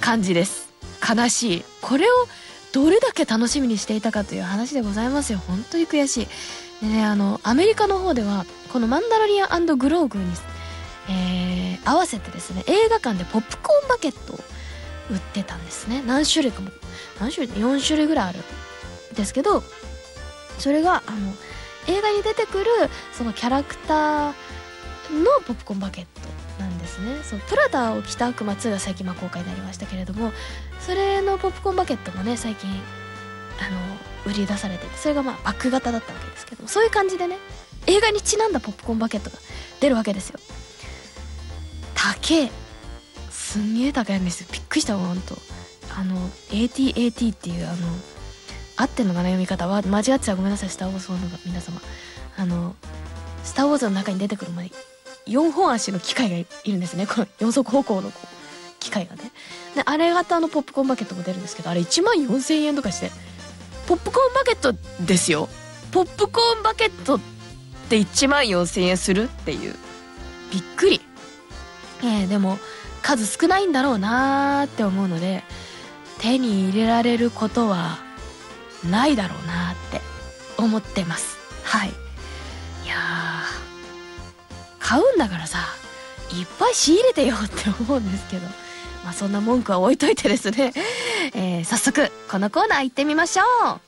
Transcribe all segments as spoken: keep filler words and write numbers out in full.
感じです。悲しい。これをどれだけ楽しみにしていたかという話でございますよ。本当に悔しい。でね、あのアメリカの方ではこのマンダロリアン&グローグに、えー、合わせてですね、映画館でポップコーンバケットを売ってたんですね。何種類かも、何種類、よん種類ぐらいあるんですけど、それがあの映画に出てくるそのキャラクターのポップコーンバケットなんですね。そう、プラダを着た悪魔ツーが最近まあ公開になりましたけれども、それのポップコーンバケットもね最近あの売り出されていて、それがまあバッグ型だったわけですけども、そういう感じでね映画にちなんだポップコーンバケットが出るわけですよ。高え、すんげえ高いんですよ。びっくりしたわほんと。あの エーティーエーティー っていうあの合ってんのかな読み方は、間違ってたらごめんなさい、スターウォーズファンの皆様。あのスターウォーズの中に出てくる前よんほん足の機械がいるんですね。このよん足歩行のこう機械がね。であれ型のポップコーンバケットも出るんですけど、あれいちまんよんせんえんとかして、ポップコーンバケットですよ。ポップコーンバケットっていちまんよんせんえんするっていう、びっくり。えー、でも数少ないんだろうなーって思うので、手に入れられることはないだろうなって思ってます。はい。いやー、買うんだからさいっぱい仕入れてよって思うんですけど、まあそんな文句は置いといてですね、えー、早速このコーナー行ってみましょう。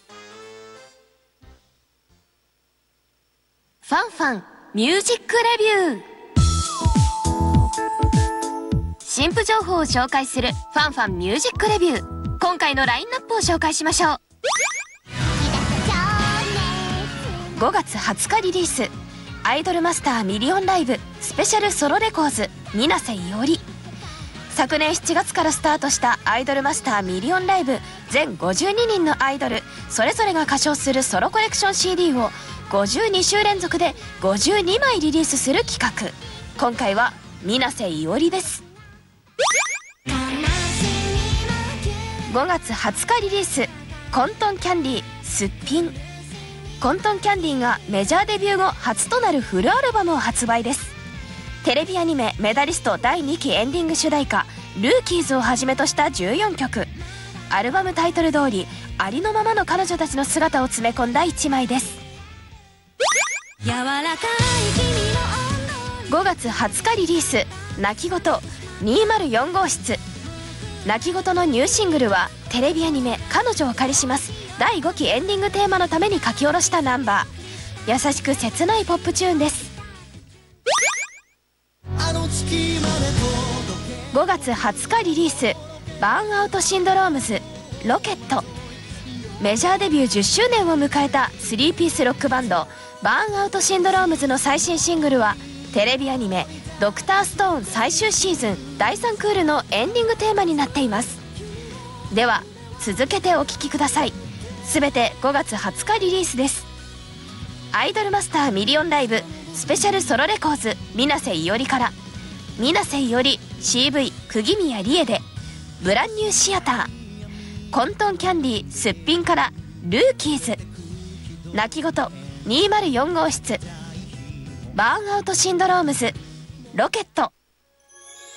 ファンファンミュージックレビュー。新譜情報を紹介するファンファンミュージックレビュー。今回のラインナップを紹介しましょう。ごがつはつかリリース、アイドルマスターミリオンライブスペシャルソロレコーズ水瀬いおり。昨年しちがつからスタートしたアイドルマスターミリオンライブ、全ごじゅうににんのアイドルそれぞれが歌唱するソロコレクション シーディー をごじゅうにしゅう連続でごじゅうにまいリリースする企画。今回は水瀬いおりです。ごがつはつかリリース、コントンキャンディすっぴん。コントンキャンディがメジャーデビュー後初となるフルアルバムを発売です。テレビアニメメダリストだいにきエンディング主題歌ルーキーズをはじめとしたじゅうよんきょく。アルバムタイトル通りありのままの彼女たちの姿を詰め込んだいちまいです。ごがつはつかリリース、泣き言にーまるよん号室。泣き言のニューシングルはテレビアニメ彼女を借りしますだいごきエンディングテーマのために書き下ろしたナンバー。優しく切ないポップチューンです。ごがつはつかリリース、バーンアウトシンドロームズロケット。メジャーデビューじゅっしゅうねんを迎えたスリーピースロックバンドバーンアウトシンドロームズの最新シングルはテレビアニメドクターストーン最終シーズンだいさんクールのエンディングテーマになっています。では続けてお聴きください。すべてごがつはつかリリースです。アイドルマスターミリオンライブスペシャルソロレコーズ水瀬いおりから、水瀬いおり シーブイ 釘宮理恵でブランニューシアター。コントンキャンディすっぴんからルーキーズ。泣き言にーまるよん号室。バーンアウトシンドロームズロケット。